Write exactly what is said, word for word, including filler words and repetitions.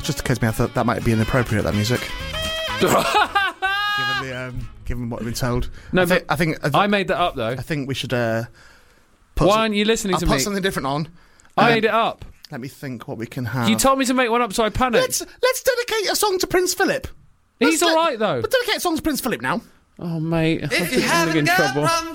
it just occurred to me, I thought that might be inappropriate, that music. given the, um, given what we've been told. No, I think, but I think, I, th- I made that up, though. I think we should, uh... Put Why some, aren't you listening I'll to put me? something different on. I Um, made it up. Let me think what we can have. You told me to make one up, so I panicked. Let's, let's dedicate a song to Prince Philip. He's Let's all right, though. But dedicate a song to Prince Philip now. Oh, mate. I If think you I'm gonna get haven't in got trouble. problems